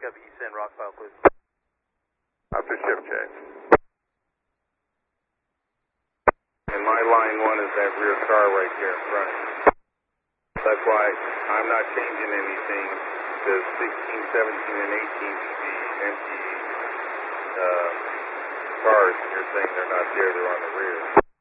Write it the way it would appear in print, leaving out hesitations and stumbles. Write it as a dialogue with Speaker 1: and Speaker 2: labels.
Speaker 1: pick up East End Rockpile, please.
Speaker 2: After shift change. And my line 1 is that rear car right there in front of me. That's why I'm not changing anything. The 16, 17, and 18 should be empty cars. You're saying they're not there, they're on the rear.